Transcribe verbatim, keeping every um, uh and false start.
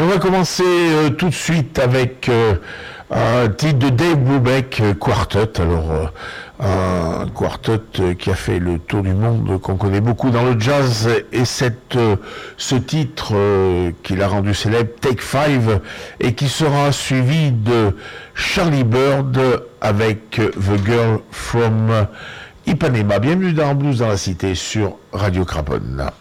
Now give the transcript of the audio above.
Et on va commencer euh, tout de suite avec euh, un titre de Dave Brubeck, euh, Quartet. Alors, euh, un quartet euh, qui a fait le tour du monde, qu'on connaît beaucoup dans le jazz. Et cette, euh, ce titre euh, qu'il a rendu célèbre, Take Five, et qui sera suivi de Charlie Bird avec The Girl from Ipanema. Bienvenue dans Blues dans la Cité sur Radio Craponne.